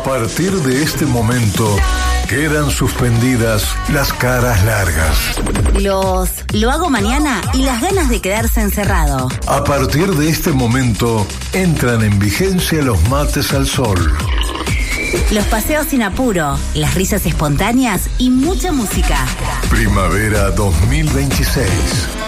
A partir de este momento, quedan suspendidas las caras largas. Lo hago mañana y las ganas de quedarse encerrado. A partir de este momento, entran en vigencia los mates al sol. Los paseos sin apuro, las risas espontáneas y mucha música. Primavera 2026.